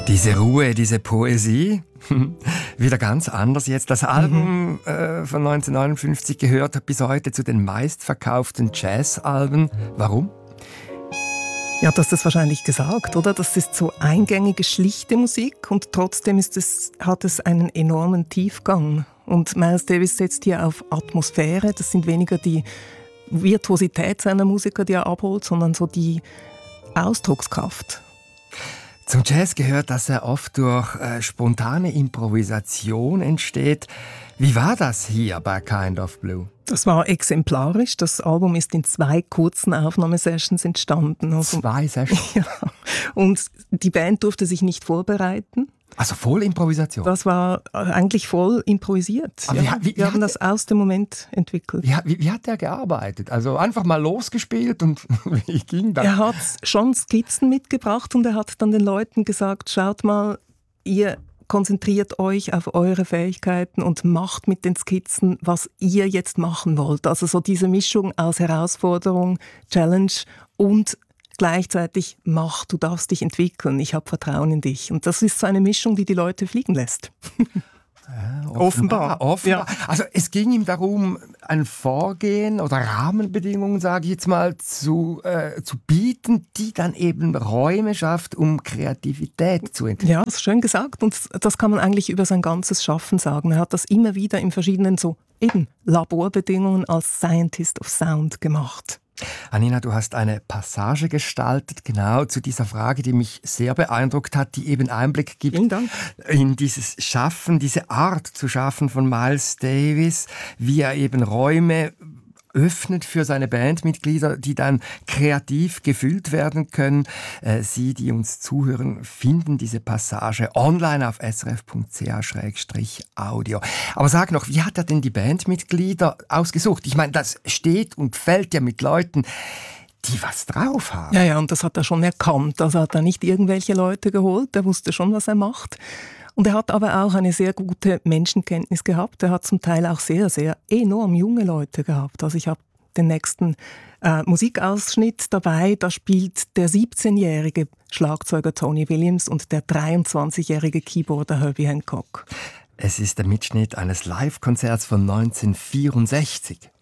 Diese Ruhe, diese Poesie, wieder ganz anders jetzt. Das Album von 1959 gehört bis heute zu den meistverkauften Jazzalben. Warum? Ja, du hast das wahrscheinlich gesagt, oder? Das ist so eingängige, schlichte Musik und trotzdem hat es einen enormen Tiefgang. Und Miles Davis setzt hier auf Atmosphäre. Das sind weniger die Virtuosität seiner Musiker, die er abholt, sondern so die Ausdruckskraft. Zum Jazz gehört, dass er oft durch spontane Improvisation entsteht. Wie war das hier bei Kind of Blue? Das war exemplarisch. Das Album ist in 2 kurzen Aufnahmesessions entstanden. Also, 2 Sessions? Ja. Und die Band durfte sich nicht vorbereiten. Also voll Improvisation? Das war eigentlich voll improvisiert. Ja. Wir haben das aus dem Moment entwickelt. Wie hat er gearbeitet? Also einfach mal losgespielt und wie ging das? Er hat schon Skizzen mitgebracht und er hat dann den Leuten gesagt, schaut mal, ihr konzentriert euch auf eure Fähigkeiten und macht mit den Skizzen, was ihr jetzt machen wollt. Also so diese Mischung aus Herausforderung, Challenge und gleichzeitig mach, du darfst dich entwickeln, ich habe Vertrauen in dich. Und das ist so eine Mischung, die Leute fliegen lässt. Ja, offenbar. Ja. Also es ging ihm darum, ein Vorgehen oder Rahmenbedingungen, sage ich jetzt mal, zu bieten, die dann eben Räume schafft, um Kreativität zu entwickeln. Ja, das ist schön gesagt und das kann man eigentlich über sein ganzes Schaffen sagen. Er hat das immer wieder in verschiedenen so eben Laborbedingungen als Scientist of Sound gemacht. Anina, du hast eine Passage gestaltet, genau zu dieser Frage, die mich sehr beeindruckt hat, die eben Einblick gibt in dieses Schaffen, diese Art zu schaffen von Miles Davis, wie er eben Räume öffnet für seine Bandmitglieder, die dann kreativ gefüllt werden können. Sie, die uns zuhören, finden diese Passage online auf srf.ch/audio. Aber sag noch, wie hat er denn die Bandmitglieder ausgesucht? Ich meine, das steht und fällt ja mit Leuten, die was drauf haben. Ja, und das hat er schon erkannt. Also hat er nicht irgendwelche Leute geholt, er wusste schon, was er macht. Und er hat aber auch eine sehr gute Menschenkenntnis gehabt. Er hat zum Teil auch sehr, sehr enorm junge Leute gehabt. Also ich habe den nächsten Musikausschnitt dabei. Da spielt der 17-jährige Schlagzeuger Tony Williams und der 23-jährige Keyboarder Herbie Hancock. Es ist der Mitschnitt eines Live-Konzerts von 1964.